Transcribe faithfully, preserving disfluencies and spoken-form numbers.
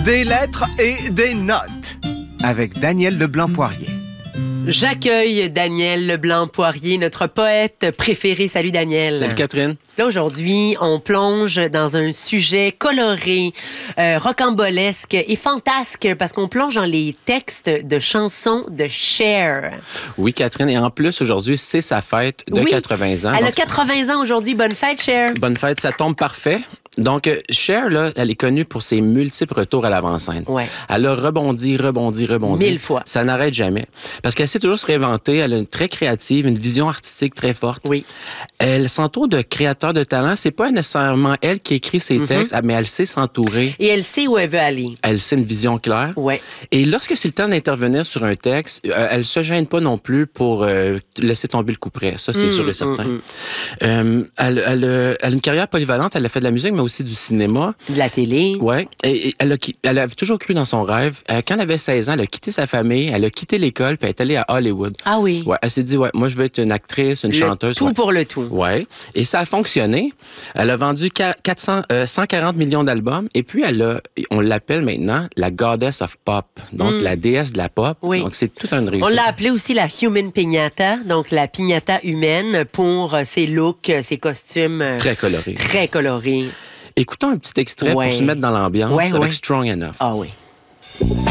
Des lettres et des notes avec Daniel Leblanc-Poirier. J'accueille Daniel Leblanc-Poirier, notre poète préféré. Salut Daniel. Salut Catherine. Là, aujourd'hui, on plonge dans un sujet coloré, euh, rocambolesque et fantasque parce qu'on plonge dans les textes de chansons de Cher. Oui, Catherine. Et en plus, aujourd'hui, c'est sa fête de oui, quatre-vingts ans. Elle donc, a quatre-vingts ans aujourd'hui. Bonne fête, Cher. Bonne fête, ça tombe parfait. Donc, Cher, là, elle est connue pour ses multiples retours à l'avant-scène. Ouais. Elle a rebondi, rebondi, rebondi. Mille fois. Ça n'arrête jamais. Parce qu'elle sait toujours se réinventer. Elle a une très créative, une vision artistique très forte. Oui. Elle s'entoure de créateurs de talent. C'est pas nécessairement elle qui écrit ses Mm-hmm. textes, mais elle sait s'entourer. Et elle sait où elle veut aller. Elle sait une vision claire. Ouais. Et lorsque c'est le temps d'intervenir sur un texte, euh, elle se gêne pas non plus pour euh, laisser tomber le coup près. Ça, c'est Mmh, sûr et certain. mmh, mmh. Euh, elle, elle, euh, elle a une carrière polyvalente. Elle a fait de la musique, mais aussi du cinéma. De la télé. Ouais. Et, et elle, a, elle a toujours cru dans son rêve. Euh, quand elle avait seize ans, elle a quitté sa famille, elle a quitté l'école, puis elle est allée à Hollywood. Ah oui. Ouais. Elle s'est dit, ouais, moi, je veux être une actrice, une Le chanteuse. tout ouais. pour le tout. Ouais. Et ça a fonctionné. Elle a vendu quatre cents, euh, cent quarante millions d'albums. Et puis, elle a, on l'appelle maintenant la Goddess of Pop. Donc, Mm. la déesse de la pop. Oui. Donc, c'est tout un réussite. On l'a appelée aussi la Human Piñata, donc la piñata humaine pour euh, ses looks, euh, ses costumes euh, Très coloré. très colorés. Écoutons un petit extrait Ouais. pour se mettre dans l'ambiance Ouais, avec ouais. Strong Enough. Ah oui.